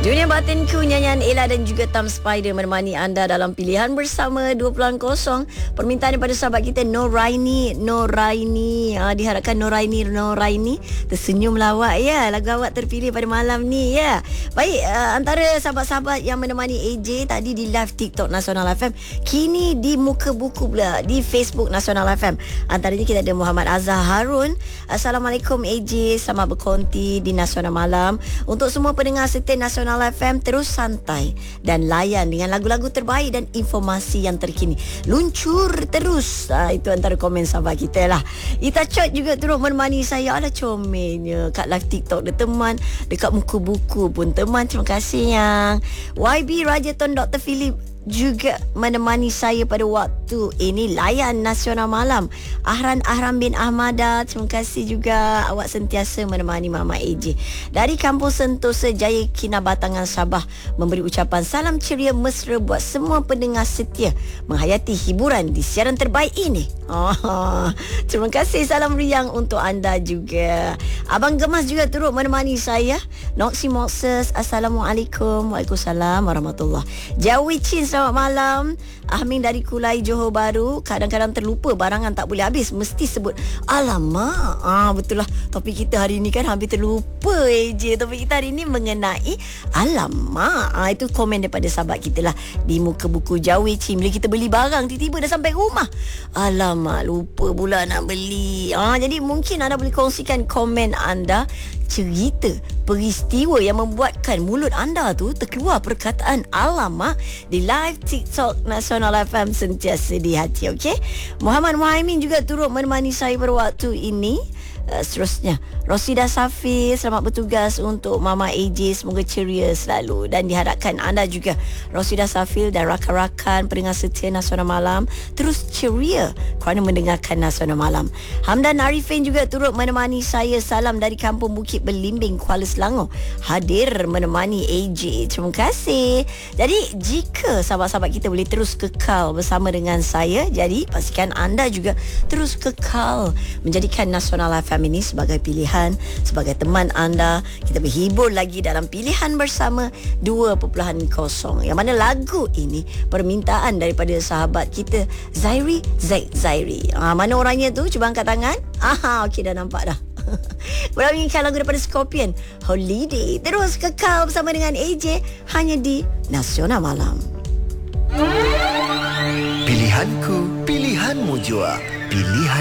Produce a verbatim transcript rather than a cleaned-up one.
Dunia Batinku, nyanyian Ella dan juga Tam Spider menemani anda dalam pilihan bersama dua puluh kosong. Permintaan daripada sahabat kita Noraini, Noraini. Ha, diharapkan Noraini, Noraini tersenyum lawak ya. Lagu awak terpilih pada malam ni ya. Baik, uh, antara sahabat-sahabat yang menemani A J tadi di live TikTok Nasional F M, kini di Muka Buku pula di Facebook Nasional F M. Antaranya kita ada Muhammad Azhar Harun. Assalamualaikum A J, selamat berkonti di Nasional Malam. Untuk semua pendengar setia Nasional F M, terus santai dan layan dengan lagu-lagu terbaik dan informasi yang terkini. Luncur terus. Ha, itu antara komen sahabat kita lah. Ita Chot juga turut menemani saya. Alah comelnya kat live TikTok dia teman, dekat Muka Buku pun teman. Terima kasih yang Y B Rajaton Doktor Philip juga menemani saya pada waktu ini layan Nasional Malam. Ahran Ahram bin Ahmada, terima kasih juga awak sentiasa menemani Mama A J. Dari Kampung Sentosa Jaya Kinabatangan Sabah, memberi ucapan salam ceria mesra buat semua pendengar setia menghayati hiburan di siaran terbaik ini. Oh, terima kasih, salam riang untuk anda juga. Abang Gemas juga turut menemani saya. Noksi Moses, Assalamualaikum. Waalaikumsalam warahmatullahi. Jawi Chin, selamat malam. Ahmin dari Kulai Johor Bahru. Kadang-kadang terlupa barangan tak boleh habis, mesti sebut alamak. Ah, betul lah, topik kita hari ni kan hampir terlupa je. Topik kita hari ni mengenai alamak. Ah, itu komen daripada sahabat kita lah di Muka Buku. Jawi Chin, bila kita beli barang tiba-tiba dah sampai rumah, alamak, lupa pula nak beli. Ah, jadi mungkin anda boleh kongsikan komen anda, cerita peristiwa yang membuatkan mulut anda tu terkeluar perkataan alamak di live TikTok Nasional F M sentiasa di hati. Okey, Muhammad Muhaimin juga turut menemani saya pada waktu ini. Uh, seterusnya Rosida Safir, selamat bertugas untuk Mama A J, semoga ceria selalu dan diharapkan anda juga Rosida Safir dan rakan-rakan pendengar setia Nasional Malam terus ceria kerana mendengarkan Nasional Malam. Hamdan Arifin juga turut menemani saya, salam dari Kampung Bukit Belimbing, Kuala Selangor, hadir menemani A J. Terima kasih. Jadi jika sahabat-sahabat kita boleh terus kekal bersama dengan saya, jadi pastikan anda juga terus kekal menjadikan Nasional F M ini sebagai pilihan, sebagai teman anda. Kita berhibur lagi dalam pilihan bersama dua puluh kosong, yang mana lagu ini permintaan daripada sahabat kita Zairi Zaid Zairi. Ha, mana orangnya tu? Cuba angkat tangan. Aha, okey, dah nampak dah. Berambilkan lagu daripada Scorpion, Holiday. Terus kekal bersama dengan A J hanya di Nasional Malam. Pilihanku, pilihanmu jua. Pilihan